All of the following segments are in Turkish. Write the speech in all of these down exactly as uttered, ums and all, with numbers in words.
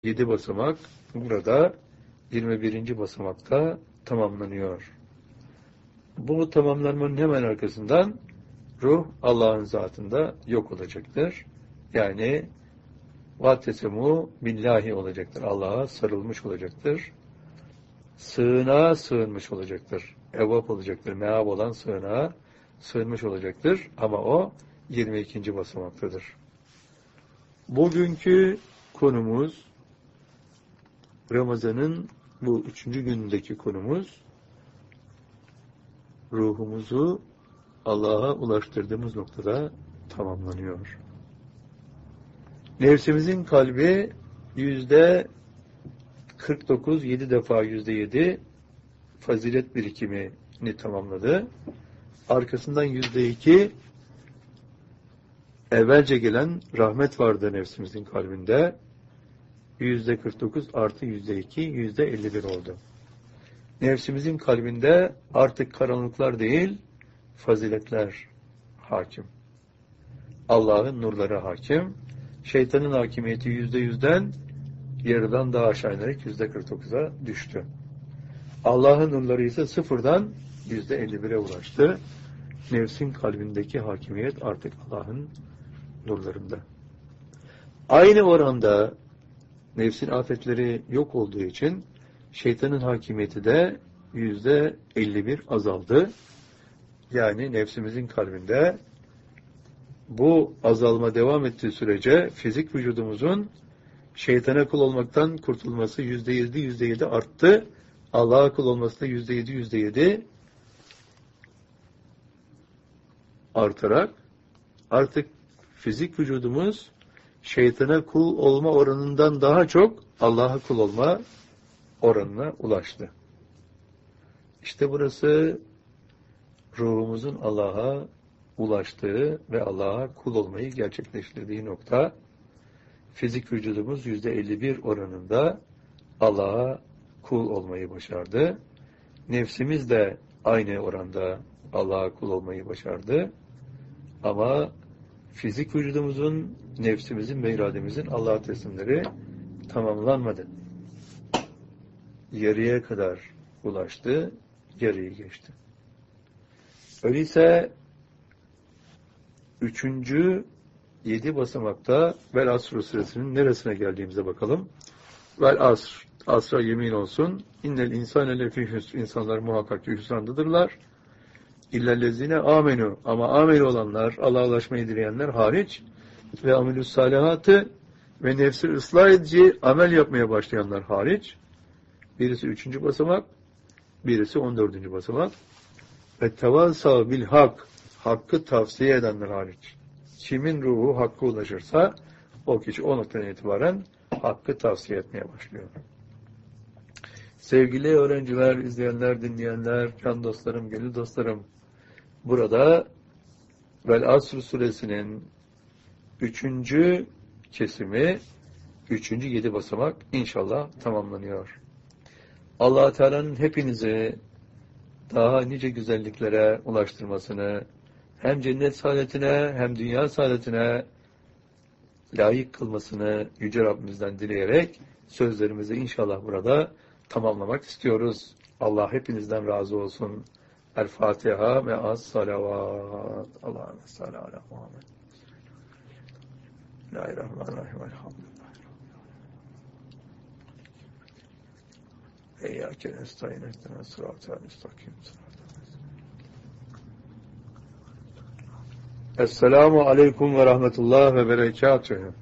yedi basamak burada yirmi birinci basamakta tamamlanıyor. Bu tamamlanmanın hemen arkasından ruh Allah'ın zatında yok olacaktır. Yani vattesemu billahi olacaktır. Allah'a sarılmış olacaktır. Sığınağa sığınmış olacaktır. Evvap olacaktır. Meab olan sığınağa sığınmış olacaktır. Ama o yirmi ikinci basamaktadır. Bugünkü konumuz Ramazan'ın bu üçüncü günündeki konumuz ruhumuzu Allah'a ulaştırdığımız noktada tamamlanıyor. Nefsimizin kalbi yüzde kırk dokuz, yedi defa yüzde yedi fazilet birikimini tamamladı. Arkasından yüzde iki evvelce gelen rahmet vardı nefsimizin kalbinde. Yüzde kırk dokuz artı yüzde iki, yüzde elli bir oldu. Nefsimizin kalbinde artık karanlıklar değil, faziletler hakim. Allah'ın nurları hakim. Şeytanın hakimiyeti yüzde yüzden yarıdan daha aşağı inerek yüzde kırk dokuza düştü. Allah'ın nurları ise sıfırdan yüzde elli bire ulaştı. Nefsin kalbindeki hakimiyet artık Allah'ın nurlarında. Aynı oranda nefsin afetleri yok olduğu için şeytanın hakimiyeti de yüzde elli bir azaldı. Yani nefsimizin kalbinde bu azalma devam ettiği sürece fizik vücudumuzun şeytana kul olmaktan kurtulması yüzde yedi, yüzde yedi arttı. Allah'a kul olması da yüzde yedi, yüzde yedi artarak artık fizik vücudumuz şeytana kul olma oranından daha çok Allah'a kul olma oranına ulaştı. İşte burası ruhumuzun Allah'a ulaştığı ve Allah'a kul olmayı gerçekleştirdiği nokta. Fizik vücudumuz yüzde elli bir oranında Allah'a kul olmayı başardı. Nefsimiz de aynı oranda Allah'a kul olmayı başardı. Ama fizik vücudumuzun, nefsimizin ve irademizin Allah'a teslimleri tamamlanmadı. Yarıya kadar ulaştı, yarıyı geçti. Öyleyse üçüncü yedi basamakta Vel Asr suresinin neresine geldiğimize bakalım. Vel Asr, Asr'a yemin olsun. İnnel insane lefî hüsn, insanlar muhakkak ki hüsrandadırlar. İllellezine amenu, ama amel olanlar, Allah'a ulaşmayı dileyenler hariç ve amelüs salihatı ve nefsi ıslah edici amel yapmaya başlayanlar hariç. Birisi üçüncü basamak, birisi on dördüncü basamak. Ve tevâsâ bil hak, hakkı tavsiye edenler hariç. Kimin ruhu hakka ulaşırsa o kişi o noktadan itibaren hakkı tavsiye etmeye başlıyor. Sevgili öğrenciler, izleyenler, dinleyenler, can dostlarım, gönül dostlarım, burada Vel Asr suresinin üçüncü kesimi, üçüncü yedi basamak inşallah tamamlanıyor. Allah Teala'nın hepinizi daha nice güzelliklere ulaştırmasını, hem cennet saadetine hem dünya saadetine layık kılmasını Yüce Rabbimizden dileyerek sözlerimizi inşallah burada tamamlamak istiyoruz. Allah hepinizden razı olsun. El Fatiha ve az salavat. Allahümme salli ala Muhammed. Bismillahirrahmanirrahim. Elhamdülillah. Eyyâke nestaîn ihdina sıratal müstakîm. Esselamu aleyküm ve rahmetullah ve berekatühü.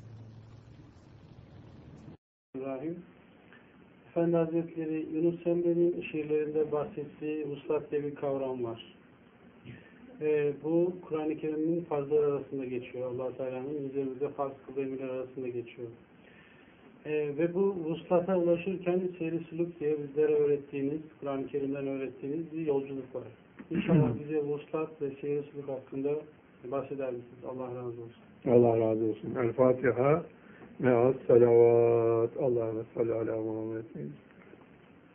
İbrahim. Efendi Hazretleri Yunus Emre'nin şiirlerinde bahsettiği vuslat diye bir kavram var. Ee, bu Kur'an-ı Kerim'in farzlar arasında geçiyor. Allah Teala'nın üzerimize farz kıldığı emirler arasında geçiyor. Ee, ve bu vuslata ulaşırken seyri suluk diye bizlere öğrettiğiniz, Kur'an-ı Kerim'den öğrettiğiniz bir yolculuk var. İnşallah bize vuslat ve seyri suluk hakkında bahseder misiniz? Allah razı olsun. Allah razı olsun. El Fatiha ve as salavat. Allahümme salli ala Muhammed.